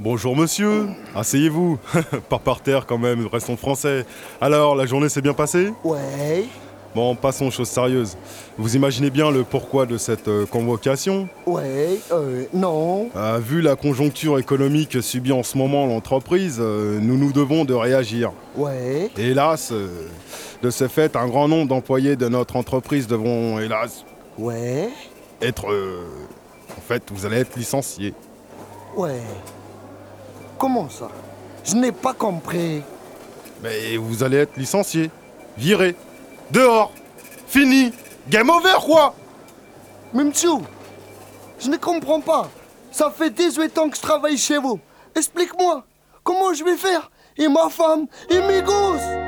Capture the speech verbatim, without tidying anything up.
Bonjour monsieur, asseyez-vous. Pas par terre quand même, restons français. Alors, la journée s'est bien passée? Ouais, Bon, passons aux choses sérieuses. Vous imaginez bien le pourquoi de cette euh, convocation? ouais, euh, non. Euh, Vu la conjoncture économique subie en ce moment l'entreprise, euh, nous nous devons de réagir. Ouais, Et hélas, euh, de ce fait, un grand nombre d'employés de notre entreprise devront, hélas, ouais, être... euh, en fait, vous allez être licenciés. ouais. Comment ça? Je n'ai pas compris. Mais vous allez être licenciés, virés, dehors, fini, game over quoi! Mais monsieur, je ne comprends pas. Ça fait dix-huit ans que je travaille chez vous. Explique-moi, comment je vais faire? Et ma femme, et mes gosses?